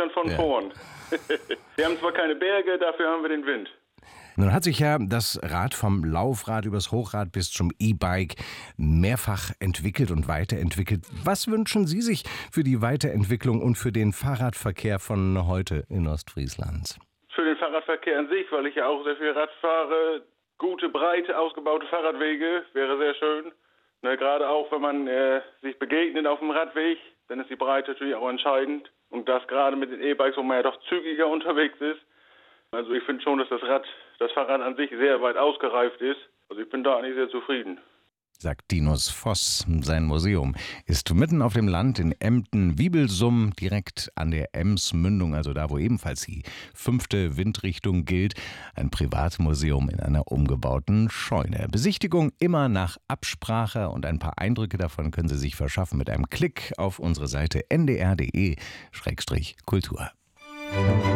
Deutschland von vorn. Wir haben zwar keine Berge, dafür haben wir den Wind. Nun hat sich ja das Rad vom Laufrad übers Hochrad bis zum E-Bike mehrfach entwickelt und weiterentwickelt. Was wünschen Sie sich für die Weiterentwicklung und für den Fahrradverkehr von heute in Ostfriesland? Für den Fahrradverkehr an sich, weil ich ja auch sehr viel Rad fahre, gute, breite, ausgebaute Fahrradwege wäre sehr schön. Gerade auch, wenn man sich begegnet auf dem Radweg, dann ist die Breite natürlich auch entscheidend. Und das gerade mit den E-Bikes, wo man ja doch zügiger unterwegs ist. Also ich finde schon, dass das Fahrrad an sich sehr weit ausgereift ist. Also ich bin da eigentlich sehr zufrieden. Sagt Dinos Voss. Sein Museum ist mitten auf dem Land in Emden-Wiebelsum, direkt an der Emsmündung, also da, wo ebenfalls die 5. Windrichtung gilt. Ein Privatmuseum in einer umgebauten Scheune. Besichtigung immer nach Absprache und ein paar Eindrücke davon können Sie sich verschaffen mit einem Klick auf unsere Seite ndr.de/kultur.